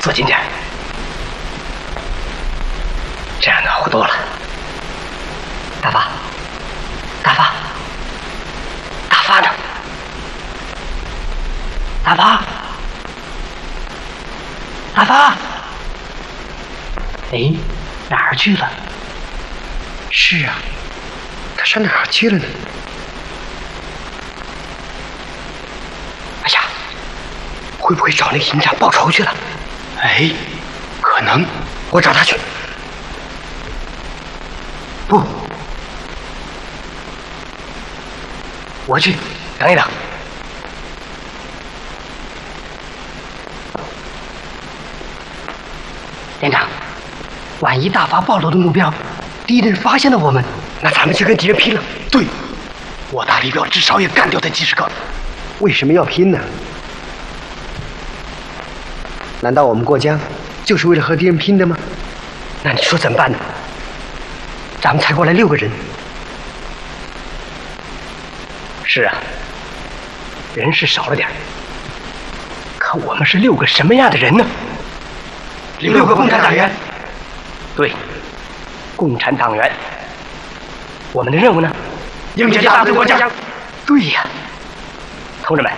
坐近点，这样暖和多了。大发，大发，大发呢？大发，大发，哎，哪儿去了？是啊，他上哪儿去了呢？哎呀，会不会找那个营长报仇去了？哎，可能，我找他去。不，我去，等一等。连长，万一大发暴露的目标，敌人发现了我们，那咱们就跟敌人拼了。对，我大李表至少也干掉他几十个。为什么要拼呢？难道我们过江就是为了和敌人拼的吗？那你说怎么办呢？咱们才过来6个人。是啊，人是少了点，可我们是6个什么样的人呢？6个共产党员。对，共产党员。我们的任务呢？迎接大队过江。对呀，同志们，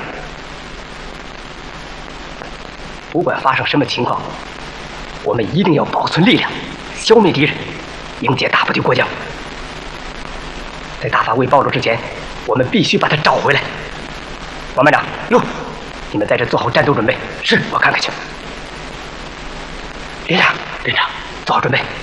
不管发生什么情况，我们一定要保存力量，消灭敌人，迎接大部队过江。在大发未暴露之前，我们必须把他找回来。王班长，哟，你们在这做好战斗准备。是，我看看去。连长，做好准备。